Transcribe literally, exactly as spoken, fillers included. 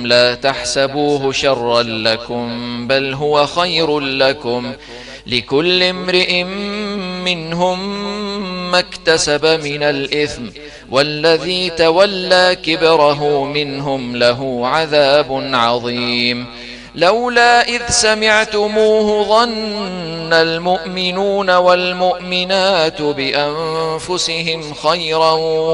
لا تحسبوه شرا لكم بل هو خير لكم لكل امرئ منهم ما اكتسب من الإثم والذي تولى كبره منهم له عذاب عظيم. لولا إذ سمعتموه ظن المؤمنون والمؤمنات بأنفسهم خيرا